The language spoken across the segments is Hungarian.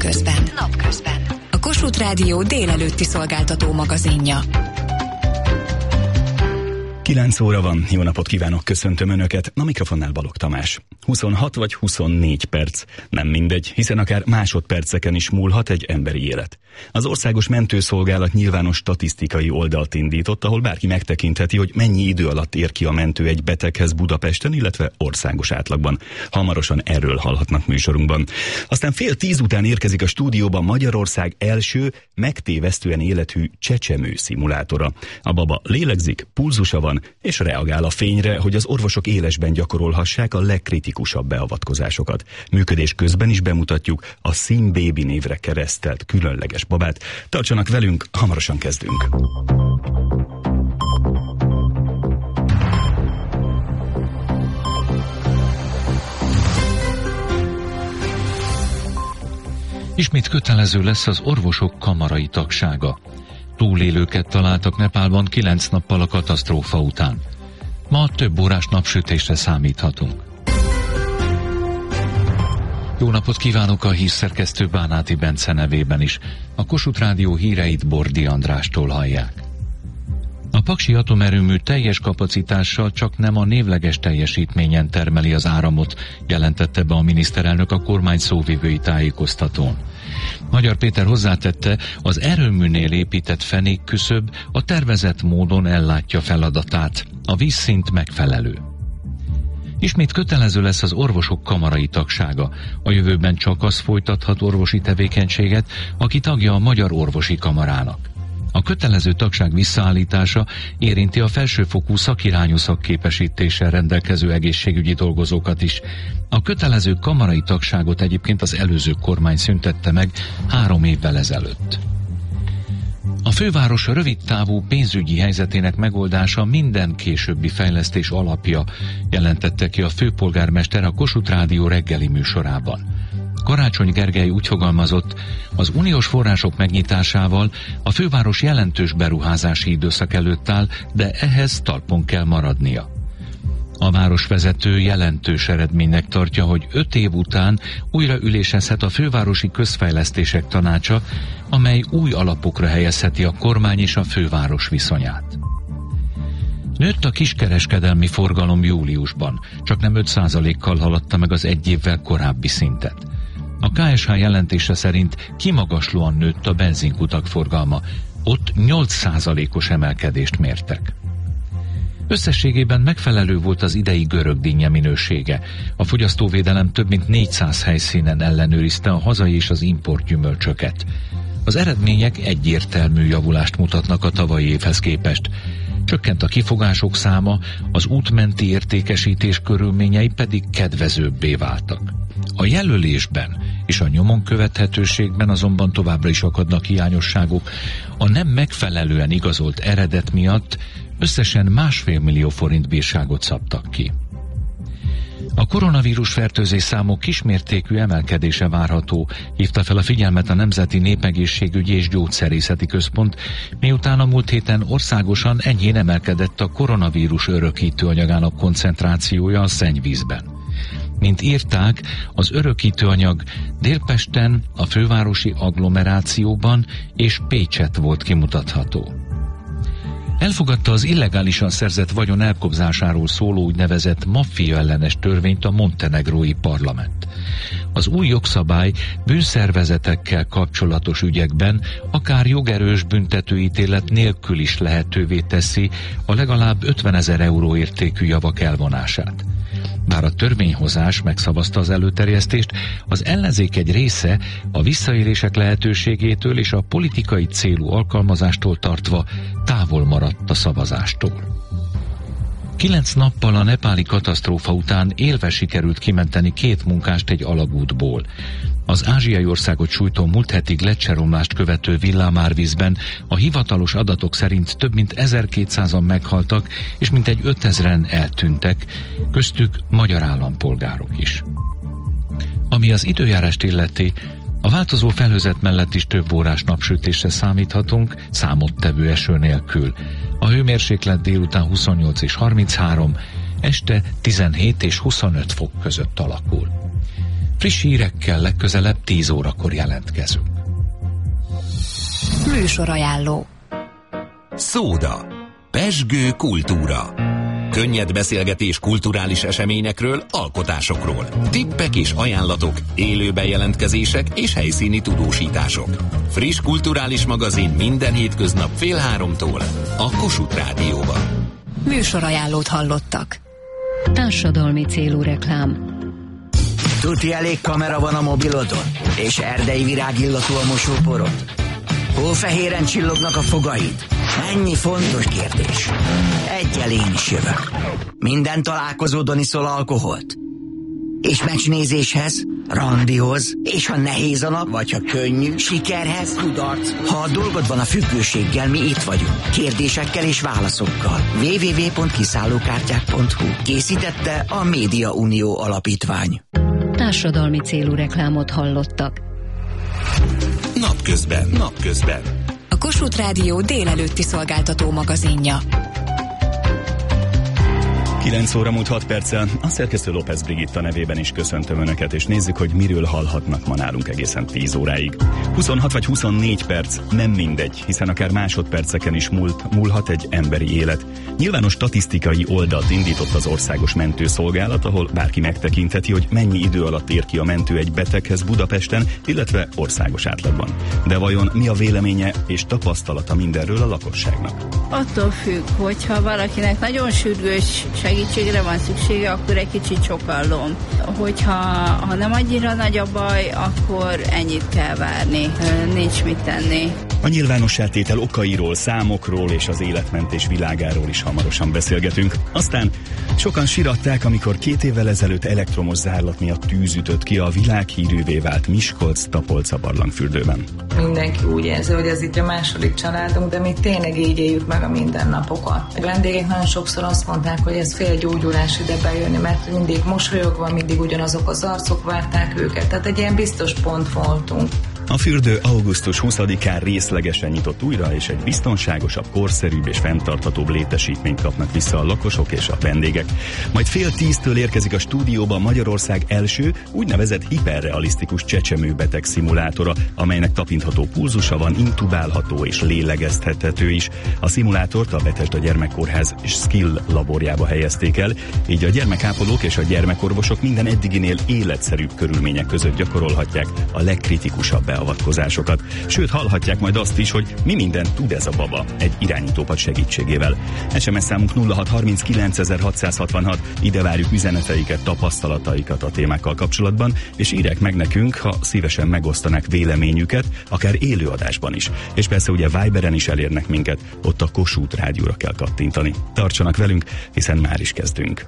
Napközben. A Kossuth Rádió délelőtti szolgáltató magazinja. 9 óra van, jó napot kívánok, köszöntöm Önöket, a mikrofonnál Balogh Tamás. 26 vagy 24 perc, nem mindegy, hiszen akár másodperceken is múlhat egy emberi élet. Az Országos Mentőszolgálat nyilvános statisztikai oldalt indított, ahol bárki megtekintheti, hogy mennyi idő alatt ér ki a mentő egy beteghez Budapesten, illetve országos átlagban. Hamarosan erről hallhatnak műsorunkban. Aztán 9:30 után érkezik a stúdióba Magyarország első, megtévesztően élethű csecsemő szimulátora. A baba lélegzik, pulzusa van, és reagál a fényre, hogy az orvosok élesben gyakorolhassák a legkritikusabb beavatkozásokat. Működés közben is bemutatjuk a Sim Baby névre keresztelt különleges babát. Tartsanak velünk, hamarosan kezdünk. Ismét kötelező lesz az orvosok kamarai tagsága. Túlélőket találtak Nepálban 9 nappal a katasztrófa után. Ma több órás napsütésre számíthatunk. Jó napot kívánok a hírszerkesztő Bánáti Bence nevében is. A Kossuth Rádió híreit Bordi Andrástól hallják. A Paksi atomerőmű teljes kapacitással csak nem a névleges teljesítményen termeli az áramot, jelentette be a miniszterelnök a kormány szóvivői tájékoztatón. Magyar Péter hozzátette, az erőműnél épített fenékküszöb a tervezett módon ellátja feladatát, a vízszint megfelelő. Ismét kötelező lesz az orvosok kamarai tagsága. A jövőben csak az folytathat orvosi tevékenységet, aki tagja a Magyar Orvosi Kamarának. A kötelező tagság visszaállítása érinti a felsőfokú szakirányú szakképesítéssel rendelkező egészségügyi dolgozókat is. A kötelező kamarai tagságot egyébként az előző kormány szüntette meg 3 évvel ezelőtt. A főváros rövidtávú pénzügyi helyzetének megoldása minden későbbi fejlesztés alapja, jelentette ki a főpolgármester a Kossuth Rádió reggeli műsorában. Karácsony Gergely úgy fogalmazott, az uniós források megnyitásával a főváros jelentős beruházási időszak előtt áll, de ehhez talpon kell maradnia. A városvezető jelentős eredménynek tartja, hogy 5 év után újra ülésezhet a fővárosi közfejlesztések tanácsa, amely új alapokra helyezheti a kormány és a főváros viszonyát. Nőtt a kiskereskedelmi forgalom júliusban, csak nem 5%-kal haladta meg az 1 évvel korábbi szintet. A KSH jelentése szerint kimagaslóan nőtt a benzinkutak forgalma, ott 8%-os emelkedést mértek. Összességében megfelelő volt az idei görögdinnye minősége. A fogyasztóvédelem több mint 400 helyszínen ellenőrizte a hazai és az import gyümölcsöket. Az eredmények egyértelmű javulást mutatnak a tavalyi évhez képest. Csökkent a kifogások száma, az útmenti értékesítés körülményei pedig kedvezőbbé váltak. A jelölésben és a nyomon követhetőségben azonban továbbra is akadnak hiányosságok. A nem megfelelően igazolt eredet miatt összesen 1,5 millió forint bírságot szabtak ki. A koronavírus fertőzés számok kismértékű emelkedése várható, hívta fel a figyelmet a Nemzeti Népegészségügyi és Gyógyszerészeti Központ, miután a múlt héten országosan enyhén emelkedett a koronavírus örökítő anyagának koncentrációja a szennyvízben. Mint írták, az örökítőanyag Délpesten, a fővárosi agglomerációban és Pécset volt kimutatható. Elfogadta az illegálisan szerzett vagyon elkobzásáról szóló úgynevezett maffia ellenes törvényt a montenegrói parlament. Az új jogszabály bűnszervezetekkel kapcsolatos ügyekben akár jogerős büntetőítélet nélkül is lehetővé teszi a legalább 50 000 euró értékű javak elvonását. Bár a törvényhozás megszavazta az előterjesztést, az ellenzék egy része a visszaélések lehetőségétől és a politikai célú alkalmazástól tartva távol maradt a szavazástól. 9 nappal a nepáli katasztrófa után élve sikerült kimenteni 2 munkást egy alagútból. Az ázsiai országot sújtó múlt heti gleccseromlást követő villámárvízben a hivatalos adatok szerint több mint 1200-an meghaltak, és mintegy 5000-en eltűntek, köztük magyar állampolgárok is. Ami az időjárást illeti, a változó felhőzet mellett is több órás napsütésre számíthatunk, számottevő eső nélkül. A hőmérséklet délután 28 és 33, este 17 és 25 fok között alakul. Friss hírekkel legközelebb 10 órakor jelentkezünk. Műsorajánló. Szóda. Pezsgő kultúra. Könnyed beszélgetés kulturális eseményekről, alkotásokról. Tippek és ajánlatok, élő bejelentkezések és helyszíni tudósítások. Friss kulturális magazin minden hétköznap 2:30-tól a Kossuth Rádióban. Műsorajánlót hallottak. Társadalmi célú reklám. Tuti elég kamera van a mobilodon? És erdei virágillatú a mosóporod? Hófehéren csillognak a fogaid? Ennyi fontos kérdés. Egyel én is jövök. Minden találkozódon iszol alkoholt? És meccsnézéshez, randihoz, és ha nehéz a nap, vagy ha könnyű, sikerhez, kudarc. Ha a dolgod van a függőséggel, mi itt vagyunk. Kérdésekkel és válaszokkal. www.kiszállókártyák.hu. Készítette a Média Unió Alapítvány. Társadalmi célú reklámot hallottak. Napközben. A Kossuth Rádió délelőtti szolgáltató magazinja. 9 óra múlt 6 perccel, a szerkesztő López Brigitta nevében is köszöntöm Önöket, és nézzük, hogy miről hallhatnak ma nálunk egészen 10 óráig. 26 vagy 24 perc, nem mindegy, hiszen akár másodperceken is múlhat egy emberi élet. Nyilvános statisztikai oldalt indított az Országos Mentőszolgálat, ahol bárki megtekintheti, hogy mennyi idő alatt ér ki a mentő egy beteghez Budapesten, illetve országos átlagban. De vajon mi a véleménye és tapasztalata mindenről a lakosságnak? Attól függ, hogyha valakinek nagyon sürgős segítségre van szüksége, akkor egy kicsit sokallom. Hogyha nem annyira nagy a baj, akkor ennyit kell várni. Nincs mit tenni. A nyilvánossá-tétel okairól, számokról és az életmentés világáról is hamarosan beszélgetünk. Aztán sokan siratták, amikor 2 évvel ezelőtt elektromos zárlat miatt tűz ütött ki a világhírűvé vált Miskolc-Tapolca barlangfürdőben. Mindenki úgy érzi, hogy ez itt a második családunk, de mi tényleg így éljük meg a mindennapokat. A vendégek nagyon sokszor azt mondták, hogy ez félgyógyulás ide bejönni, mert mindig mosolyogva, mindig ugyanazok az arcok várták őket. Tehát egy ilyen biztos pont voltunk. A fürdő augusztus 20-án részlegesen nyitott újra, és egy biztonságosabb, korszerűbb és fenntarthatóbb létesítményt kapnak vissza a lakosok és a vendégek. Majd 9:30-től érkezik a stúdióba Magyarország első úgynevezett hiperrealisztikus csecsemőbeteg szimulátora, amelynek tapintható pulzusa van, intubálható és lélegeztethető is. A szimulátort a Bethesda Gyermekkórház Skill laborjába helyezték el, így a gyermekápolók és a gyermekorvosok minden eddiginél életszerűbb körülmények között gyakorolhatják a legkritikusabb beavatkozásokat. Sőt, hallhatják majd azt is, hogy mi mindent tud ez a baba egy irányítópad segítségével. SMS számunk 0639 ide várjuk üzeneteiket, tapasztalataikat a témákkal kapcsolatban, és írják meg nekünk, ha szívesen megosztanák véleményüket, akár élőadásban is. És persze ugye Viberen is elérnek minket, ott a Kossuth Rádióra kell kattintani. Tartsanak velünk, hiszen már is kezdünk.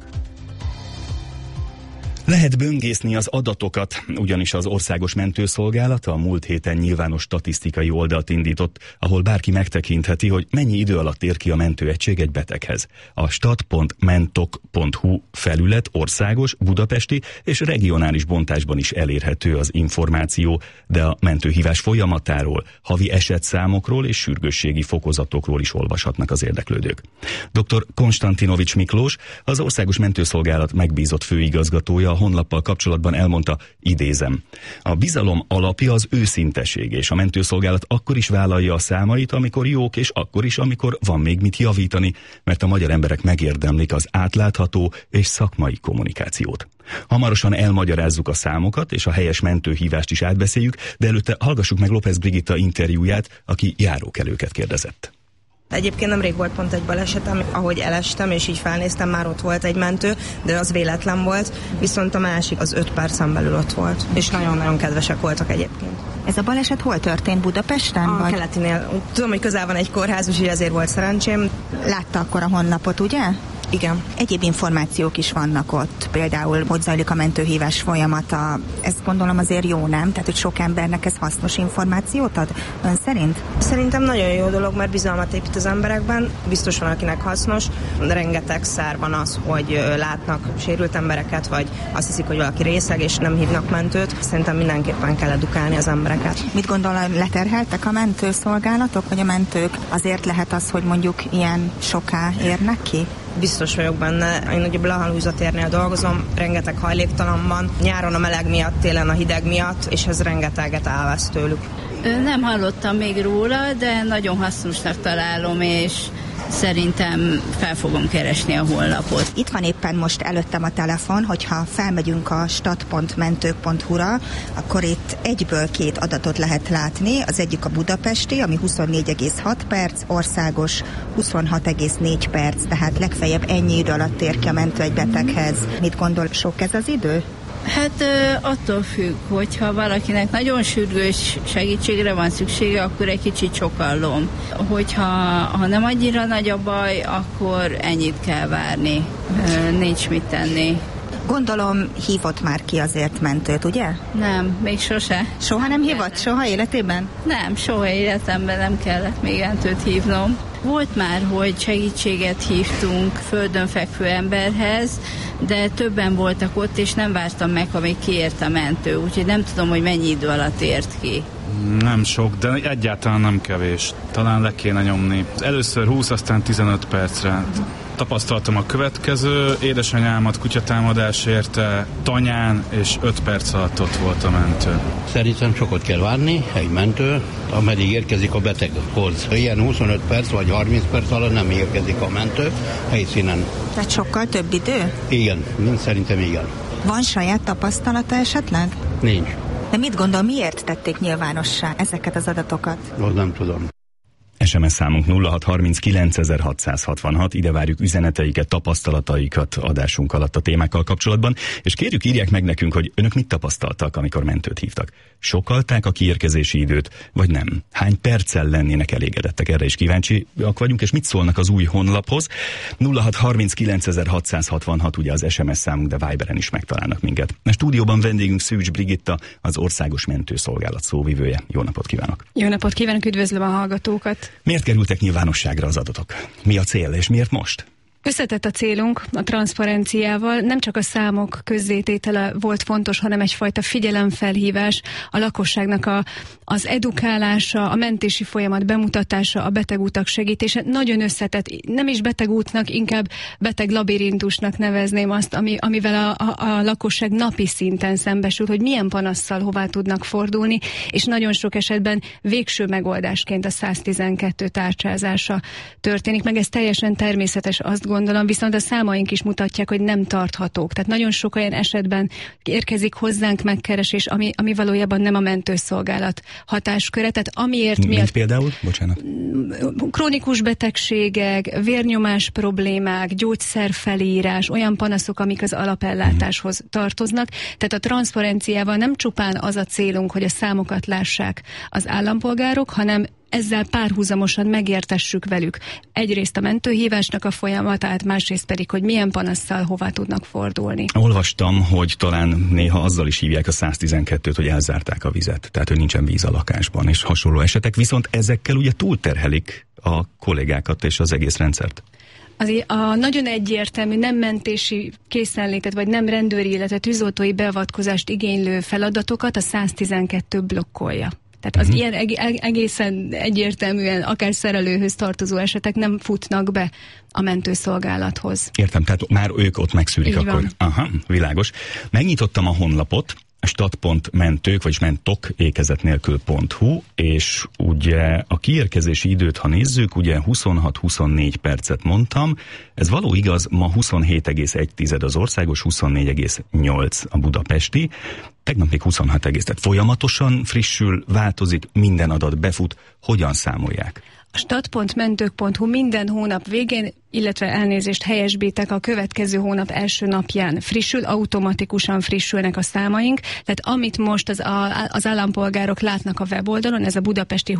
Lehet böngészni az adatokat, ugyanis az Országos Mentőszolgálat a múlt héten nyilvános statisztikai oldalt indított, ahol bárki megtekintheti, hogy mennyi idő alatt ér ki a mentőegység egy beteghez. A stat.mentok.hu felület országos, budapesti és regionális bontásban is elérhető az információ, de a mentőhívás folyamatáról, havi esetszámokról és sürgősségi fokozatokról is olvashatnak az érdeklődők. Dr. Konstantinovics Miklós, az Országos Mentőszolgálat megbízott főigazgatója a honlappal kapcsolatban elmondta, idézem: a bizalom alapja az őszinteség, és a mentőszolgálat akkor is vállalja a számait, amikor jók, és akkor is, amikor van még mit javítani, mert a magyar emberek megérdemlik az átlátható és szakmai kommunikációt. Hamarosan elmagyarázzuk a számokat, és a helyes mentőhívást is átbeszéljük, de előtte hallgassuk meg López Brigitta interjúját, aki járókelőket kérdezett. Egyébként nemrég volt pont egy balesetem, ahogy elestem, és így felnéztem, már ott volt egy mentő, de az véletlen volt, viszont a másik az 5 percen belül ott volt, és nagyon-nagyon kedvesek voltak egyébként. Ez a baleset hol történt, Budapesten? A Keletinél. Tudom, hogy közel van egy kórház, úgyhogy ezért volt szerencsém. Látta akkor a honlapot, ugye? Igen. Egyéb információk is vannak ott, például hogy zajlik a mentőhívás folyamata. Ezt gondolom azért jó, nem? Tehát, hogy sok embernek ez hasznos információt ad ön szerint? Szerintem nagyon jó dolog, mert bizalmat épít az emberekben. Biztos van, akinek hasznos. Rengetegszer van az, hogy látnak sérült embereket, vagy azt hiszik, hogy valaki részeg, és nem hívnak mentőt. Szerintem mindenképpen kell edukálni az embereket. Mit gondol, leterheltek a mentőszolgálatok, vagy a mentők? Azért lehet az, hogy mondjuk ilyen soká érnek ki? Biztos vagyok benne. Én ugye Blaha-Lujza térnél dolgozom, rengeteg hajléktalan van, nyáron a meleg miatt, télen a hideg miatt, és ez rengeteget elvesz tőlük. Nem hallottam még róla, de nagyon hasznosnak találom, és szerintem fel fogom keresni a honlapot. Itt van éppen most előttem a telefon, hogyha felmegyünk a stat.mentők.hu-ra, akkor itt egyből 2 adatot lehet látni. Az egyik a budapesti, ami 24,6 perc, országos 26,4 perc, tehát legfeljebb ennyi idő alatt ér ki a mentő egy beteghez. Mit gondol, sok ez az idő? Hát attól függ, hogyha valakinek nagyon sürgős segítségre van szüksége, akkor egy kicsit sokallom. Hogyha nem annyira nagy a baj, akkor ennyit kell várni, nincs mit tenni. Gondolom hívott már ki azért mentőt, ugye? Nem, még sose. Soha nem hívott? Soha életében? Nem, soha életemben nem kellett még mentőt hívnom. Volt már, hogy segítséget hívtunk földön fekvő emberhez, de többen voltak ott, és nem vártam meg, amíg kiért a mentő, úgyhogy nem tudom, hogy mennyi idő alatt ért ki. Nem sok, de egyáltalán nem kevés. Talán le kéne nyomni. Először 20, aztán 15 percre. Tapasztaltam a következő, édesanyámat kutyatámadás érte Tanyán, és 5 perc alatt ott volt a mentő. Szerintem sokat kell várni, egy mentő, ameddig érkezik a beteghoz. Ilyen 25 perc vagy 30 perc alatt nem érkezik a mentő helyszínen. Tehát sokkal több idő? Igen, szerintem igen. Van saját tapasztalata esetleg? Nincs. De mit gondol, miért tették nyilvánossá ezeket az adatokat? Azt nem tudom. SMS számunk 0639 ide várjuk üzeneteiket, tapasztalataikat adásunk alatt a témákkal kapcsolatban, és kérjük, írják meg nekünk, hogy önök mit tapasztaltak, amikor mentőt hívtak. Sokalták a kiérkezési időt, vagy nem? Hány perccel lennének elégedettek? Erre is kíváncsiak vagyunk, és mit szólnak az új honlaphoz? 0639 ugye az SMS számunk, de Viberen is megtalálnak minket. A stúdióban vendégünk Szűcs Brigitta, az Országos Mentőszolgálat szóvivője. Jó napot kívánok! Jó napot kívánok, üdvözlöm a hallgatókat! Miért kerültek nyilvánosságra az adatok? Mi a cél, és miért most? Összetett a célunk a transzparenciával, nem csak a számok közzététele volt fontos, hanem egyfajta figyelemfelhívás, a lakosságnak az edukálása, a mentési folyamat bemutatása, a betegutak segítése. Nagyon összetett, nem is betegútnak, inkább beteglabirintusnak nevezném azt, amivel a lakosság napi szinten szembesül, hogy milyen panasszal hová tudnak fordulni, és nagyon sok esetben végső megoldásként a 112 tárcsázása történik, meg ez teljesen természetes, azt gondolom, viszont a számaink is mutatják, hogy nem tarthatók. Tehát nagyon sok olyan esetben érkezik hozzánk megkeresés, ami valójában nem a mentőszolgálat hatásköre. Tehát amiért Mint például? Bocsánat. Krónikus betegségek, vérnyomás problémák, gyógyszerfelírás, olyan panaszok, amik az alapellátáshoz tartoznak. Tehát a transzparenciával nem csupán az a célunk, hogy a számokat lássák az állampolgárok, hanem ezzel párhuzamosan megértessük velük egyrészt a mentőhívásnak a folyamatát, másrészt pedig, hogy milyen panasszal hova tudnak fordulni. Olvastam, hogy talán néha azzal is hívják a 112-t, hogy elzárták a vizet, tehát hogy nincsen víz a lakásban, és hasonló esetek, viszont ezekkel ugye túlterhelik a kollégákat és az egész rendszert. Azért a nagyon egyértelmű nem mentési készenlétet, vagy nem rendőri, illetve tűzoltói beavatkozást igénylő feladatokat a 112 blokkolja. Tehát az ilyen egészen egyértelműen akár szerelőhöz tartozó esetek nem futnak be a mentőszolgálathoz. Értem, tehát már ők ott megszűrik így akkor. Van. Aha, világos. Megnyitottam a honlapot, stat.mentők, vagyis mentok ékezet nélkül.hu, és ugye a kiérkezési időt, ha nézzük, ugye 26-24 percet mondtam, ez való igaz, ma 27,1 az országos, 24,8 a budapesti, tegnap még 26,, tehát folyamatosan frissül, változik, minden adat befut, hogyan számolják? A stat.mentők.hu minden hónap végén, illetve elnézést helyesbítek, a következő hónap első napján frissül, automatikusan frissülnek a számaink, tehát amit most az állampolgárok látnak a weboldalon, ez a budapesti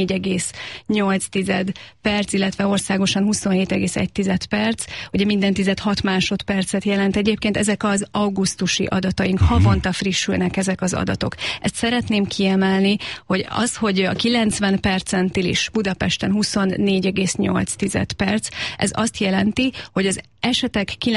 24,8 perc, illetve országosan 27,1 perc, ugye minden 16 másodpercet jelent egyébként, ezek az augusztusi adataink, havonta frissülnek ezek az adatok. Ezt szeretném kiemelni, hogy az, hogy a 90 percentilis Budapesten 24,8 perc, ez azt jelenti, hogy az esetek